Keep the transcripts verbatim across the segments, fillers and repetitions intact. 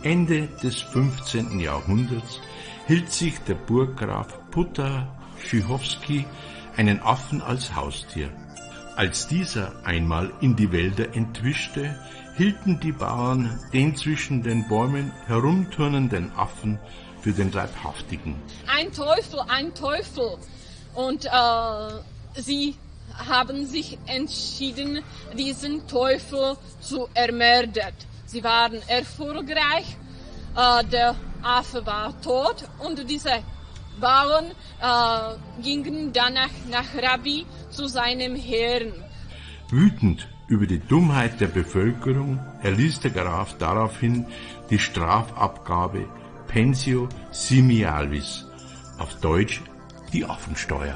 Ende des fünfzehnten Jahrhunderts hielt sich der Burggraf Putter-Schychowski einen Affen als Haustier. Als dieser einmal in die Wälder entwischte, hielten die Bauern den zwischen den Bäumen herumturnenden Affen für den Leibhaftigen. Ein Teufel, ein Teufel. Und äh, sie haben sich entschieden, diesen Teufel zu ermorden. Sie waren erfolgreich, äh, der Affe war tot und diese Bauern äh, gingen danach nach Rabbi zu seinem Herrn. Wütend über die Dummheit der Bevölkerung erließ der Graf daraufhin die Strafabgabe Pensio simialvis, auf Deutsch die Affensteuer.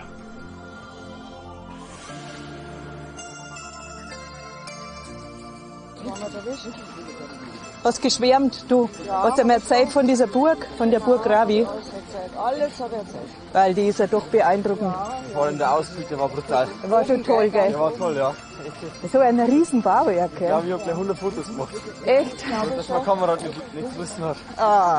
Hast geschwärmt, du? Ja. Hast du mir erzählt von dieser Burg, von der Burg Rabi? Ja, alles habe ich erzählt. Weil die ist ja doch beeindruckend. Ja, vor allem der Ausblick, der war brutal. War schon toll, gell? Der war toll, ja. So ein riesen Bauwerk, gell? Ja, wir haben gleich hundert Fotos gemacht. Echt? Und dass meine Kamera nicht, nicht gewusst hat. Ah.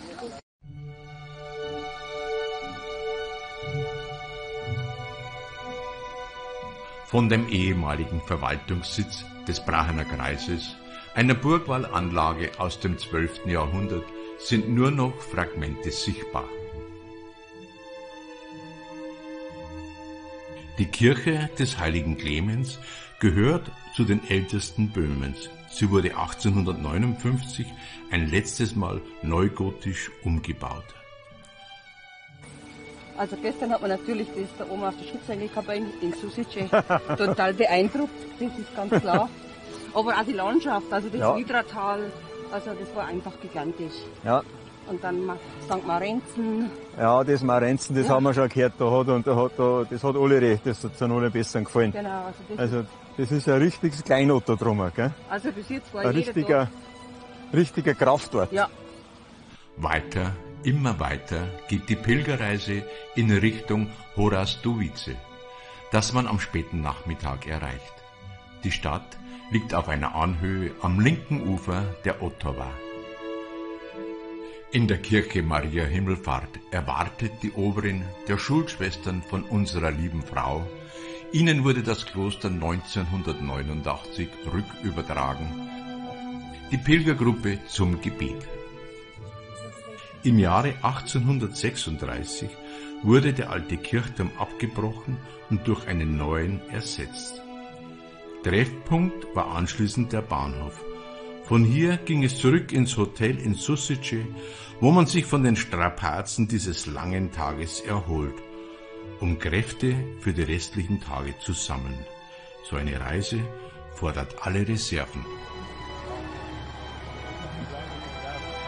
Von dem ehemaligen Verwaltungssitz des Brachener Kreises, einer Burgwallanlage aus dem zwölften Jahrhundert, sind nur noch Fragmente sichtbar. Die Kirche des heiligen Clemens gehört zu den ältesten Böhmens. Sie wurde achtzehnhundertneunundfünfzig ein letztes Mal neugotisch umgebaut. Also gestern hat man natürlich das da oben auf der Schutzengel-Kapelle, den Susice, total beeindruckt, das ist ganz klar. Aber auch die Landschaft, also das ja. Widratal, also das war einfach gigantisch. Ja. Und dann Sankt Marenzen. Ja, das Marenzen, das ja. haben wir schon gehört, da hat, und da hat, da, das hat alle recht, das hat uns alle besser gefallen. Genau, also das, also das ist ein richtiges Kleinod da drum, gell? Also bis jetzt war ein jeder richtiger, da. richtiger Kraftort. Ja. Weiter, immer weiter geht die Pilgerreise in Richtung Horastovice, das man am späten Nachmittag erreicht. Die Stadt liegt auf einer Anhöhe am linken Ufer der Ottawa. In der Kirche Maria Himmelfahrt erwartet die Oberin der Schulschwestern von unserer lieben Frau. Ihnen wurde das Kloster neunzehnhundertneunundachtzig rückübertragen. Die Pilgergruppe zum Gebet. Im Jahre achtzehnhundertsechsunddreißig wurde der alte Kirchturm abgebrochen und durch einen neuen ersetzt. Treffpunkt war anschließend der Bahnhof. Von hier ging es zurück ins Hotel in Susice, wo man sich von den Strapazen dieses langen Tages erholt, um Kräfte für die restlichen Tage zu sammeln. So eine Reise fordert alle Reserven.